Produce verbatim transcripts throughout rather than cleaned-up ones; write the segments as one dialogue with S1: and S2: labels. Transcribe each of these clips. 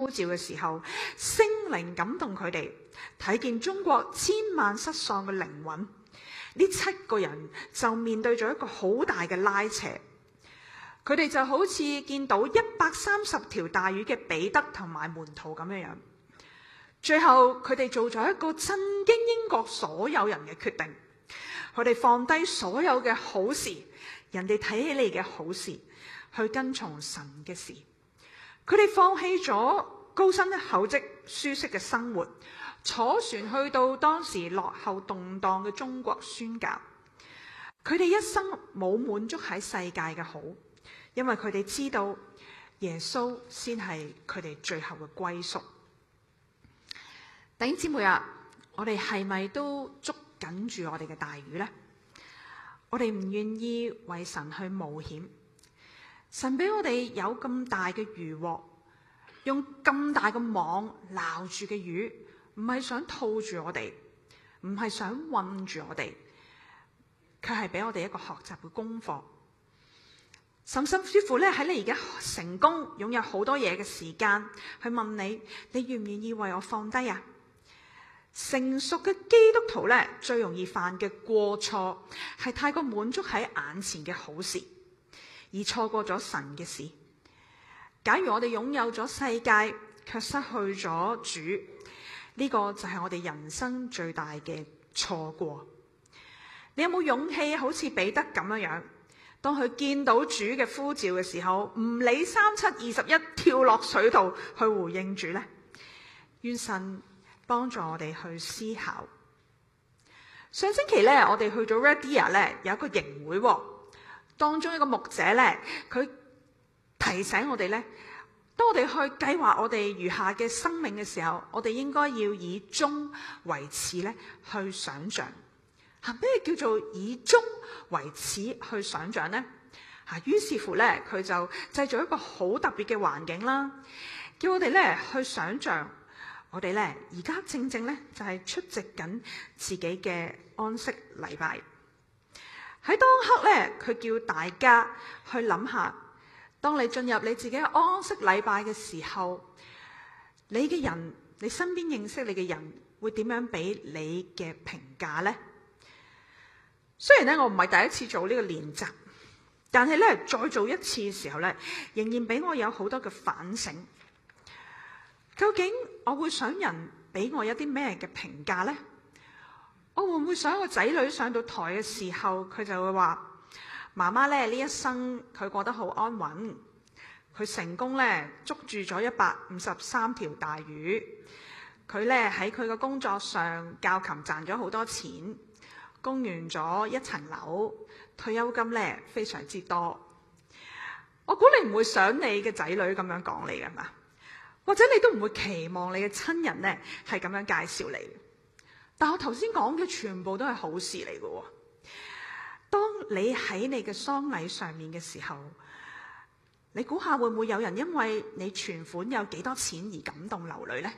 S1: 呼召嘅時候，聖靈感動佢哋，睇見中國千萬失喪嘅靈魂，呢七個人就面對咗一個好大嘅拉扯。佢哋就好似見到一百三十條大魚嘅彼得同埋門徒咁樣樣。最後佢哋做咗一個震驚英國所有人嘅決定，佢哋放低所有嘅好事，人哋睇起嚟嘅好事，去跟從神嘅事。佢哋放棄咗高薪厚職、舒適嘅生活，坐船去到當時落後動盪嘅中國宣教。佢哋一生冇滿足喺世界嘅好，因為佢哋知道耶穌先係佢哋最後嘅歸宿。弟兄姊妹啊，我哋係咪都捉緊住我哋嘅大魚呢？我哋唔願意為神去冒險。神俾我哋有咁大嘅漁獲，用咁大嘅網撈住嘅魚，唔係想套住我哋，唔係想困住我哋，佢係俾我哋一個學習嘅功課。甚甚至乎咧，喺你而家成功擁有好多嘢嘅時間，去問你，你願唔願意為我放低啊？成熟嘅基督徒咧，最容易犯嘅過錯係太過滿足喺眼前嘅好事，而錯過咗神嘅事。假如我哋擁有咗世界，卻失去咗主，呢個就係我哋人生最大嘅錯過。你有冇勇氣好似彼得咁樣樣？當佢見到主嘅呼召嘅時候，唔理三七二十一，跳落水度去回應主呢？願神幫助我哋去思考。上星期咧，我哋去咗 Red Deer 咧，有一個營會，當中一個牧者咧，佢提醒我哋咧，當我哋去計劃我哋餘下嘅生命嘅時候，我哋應該要以終為始咧去想象。吓，咩叫做以終為始去想象呢？吓，於是乎咧，佢就製造一個好特別嘅環境啦，叫我哋咧去想象。我哋咧而家正正咧就係出席緊自己嘅安息禮拜。喺當刻咧，佢叫大家去諗下，當你進入你自己嘅安息禮拜嘅時候，你嘅人，你身邊認識你嘅人會點樣俾你嘅評價呢？雖然咧我唔係第一次做呢個練習，但係咧再做一次嘅時候咧，仍然俾我有好多嘅反省。究竟我會想人俾我一啲咩嘅評價呢？我會唔會想個仔女上到台嘅時候，佢就會話媽媽咧呢一生佢過得好安穩，佢成功咧捉住咗一百五十三條大魚，佢咧喺佢嘅工作上教琴賺咗好多錢，供完咗一層樓，退休金咧非常之多。我估你唔會想你嘅仔女咁樣講你㗎嘛？或者你都唔會期望你嘅親人咧係咁樣介紹你。但我頭先講嘅全部都係好事嚟嘅。當你喺你嘅喪禮上面嘅時候，你估下會唔會有人因為你存款有幾多錢而感動流淚呢？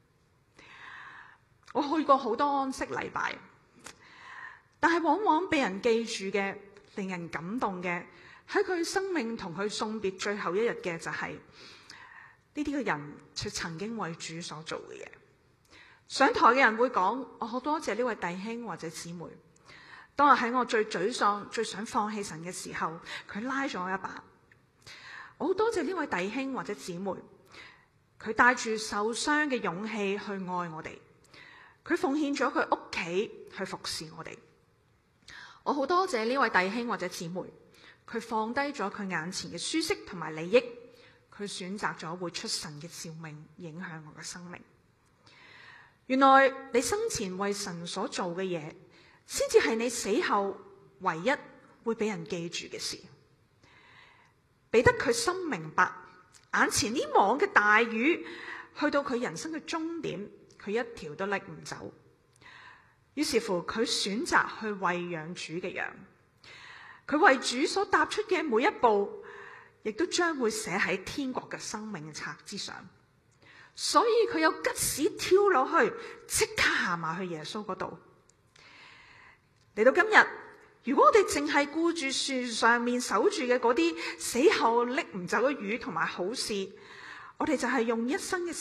S1: 我去過好多安息禮拜，但係往往被人記住嘅、令人感動嘅，喺佢生命同佢送別最後一日嘅就係呢啲嘅人，佢曾經為主所做嘅嘢。上台嘅人會講：我好多謝呢位弟兄或者姊妹，當我喺我最沮喪、最想放棄神嘅時候，佢拉咗我一把。我好多謝呢位弟兄或者姊妹，佢帶住受傷嘅勇氣去愛我哋，佢奉獻咗佢屋企去服侍我哋。我好多謝呢位弟兄或者姊妹，佢放低咗佢眼前嘅舒適同埋利益，佢選擇咗活出神嘅召命，影響我嘅生命。原來你生前為神所做嘅嘢，先至係你死後唯一會俾人記住嘅事。彼得佢深明白，眼前呢網嘅大魚，去到佢人生嘅終點，佢一條都拎唔走。於是乎，佢選擇去餵養主嘅羊。佢為主所踏出嘅每一步，亦都將會寫喺天國嘅生命冊之上。所以佢有吉士跳落去，即刻行埋去耶穌嗰度。嚟到今日，如果我哋淨係顧住樹上面守住嘅嗰啲死後拎唔走嘅魚同埋好事，我哋就係用一生嘅